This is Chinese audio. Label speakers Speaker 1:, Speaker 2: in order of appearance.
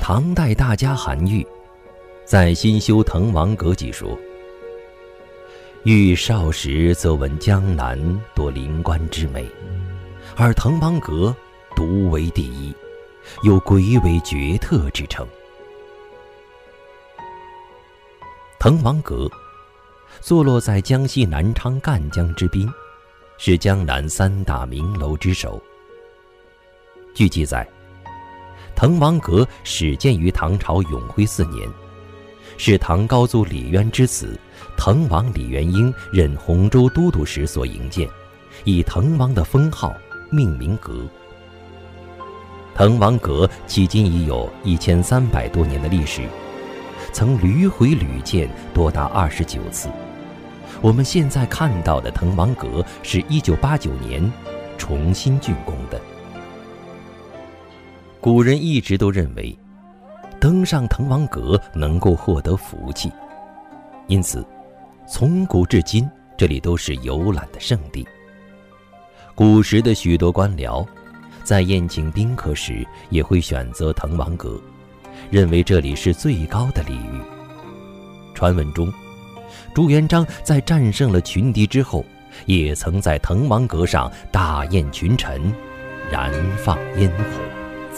Speaker 1: 唐代大家韩愈在《新修滕王阁记》说：“愈少时则闻江南多灵官之美，而滕王阁独为第一，有鬼尾绝特之称。”滕王阁坐落在江西南昌赣江之滨，是江南3大名楼之首。据记载，滕王阁始建于唐朝永徽4年，是唐高祖李渊之子滕王李元婴任洪州都督时所营建，以滕王的封号命名阁。滕王阁迄今已有1300多年的历史，曾屡毁屡建多达29次。我们现在看到的滕王阁是1989年重新竣工的。古人一直都认为登上滕王阁能够获得福气，因此从古至今这里都是游览的圣地。古时的许多官僚在宴请宾客时也会选择滕王阁，认为这里是最高的礼遇。传闻中，朱元璋在战胜了群敌之后，也曾在滕王阁上大宴群臣，燃放烟火。